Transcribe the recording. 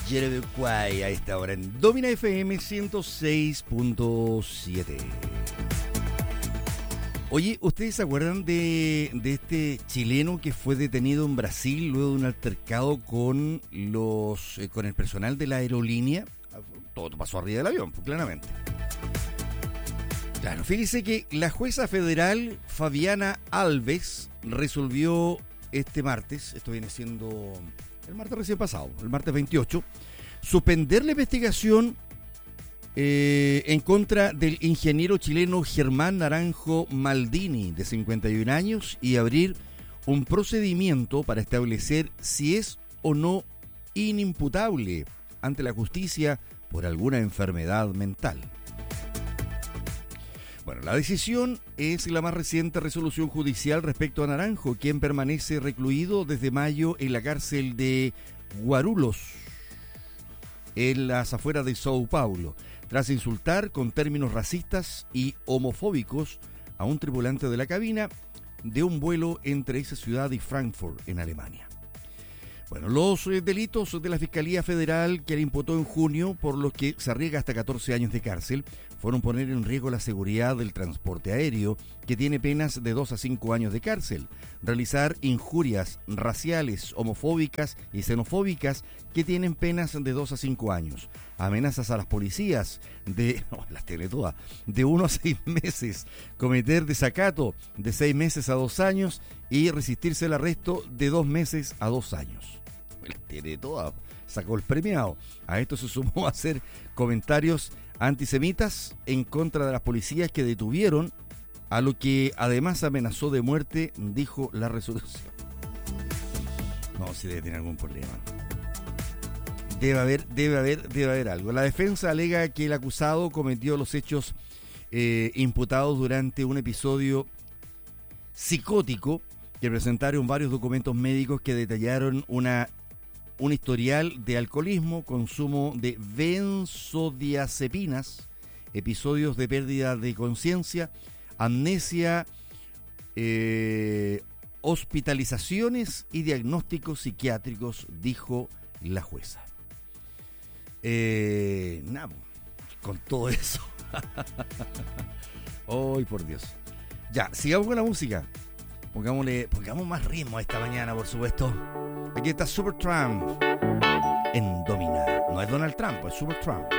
Jamiroquai a esta hora en Domina FM 106.7. Oye, ¿ustedes se acuerdan de este chileno que fue detenido en Brasil luego de un altercado con el personal de la aerolínea? Todo pasó arriba del avión, pues, claramente. Claro, fíjese que la jueza federal Fabiana Alves resolvió este martes, esto viene siendo el martes recién pasado, el martes 28, suspender la investigación en contra del ingeniero chileno Germán Naranjo Maldini, de 51 años, y abrir un procedimiento para establecer si es o no inimputable ante la justicia por alguna enfermedad mental. Bueno, la decisión es la más reciente resolución judicial respecto a Naranjo, quien permanece recluido desde mayo en la cárcel de Guarulhos, en las afueras de São Paulo, tras insultar con términos racistas y homofóbicos a un tripulante de la cabina de un vuelo entre esa ciudad y Frankfurt, en Alemania. Bueno, los delitos de la Fiscalía Federal que le imputó en junio, por los que se arriesga hasta 14 años de cárcel, fueron poner en riesgo la seguridad del transporte aéreo, que tiene penas de 2 a 5 años de cárcel, realizar injurias raciales, homofóbicas y xenofóbicas, que tienen penas de 2 a 5 años, amenazas a las policías las tiene todas, de 1 a 6 meses, cometer desacato de 6 meses a 2 años y resistirse al arresto de 2 meses a 2 años. Las tiene todas, sacó el premiado. A esto se sumó a hacer comentarios antisemitas en contra de las policías que detuvieron, a lo que además amenazó de muerte, dijo la resolución. No, si debe tener algún problema. Debe haber algo. La defensa alega que el acusado cometió los hechos imputados durante un episodio psicótico que presentaron varios documentos médicos que detallaron un historial de alcoholismo, consumo de benzodiazepinas, episodios de pérdida de conciencia, amnesia, hospitalizaciones y diagnósticos psiquiátricos, dijo la jueza. Con todo eso. ¡Ay, por Dios! Ya, sigamos con la música. Pongamos más ritmo esta mañana, por supuesto. Aquí está Supertramp en Domina. No es Donald Trump, es Supertramp.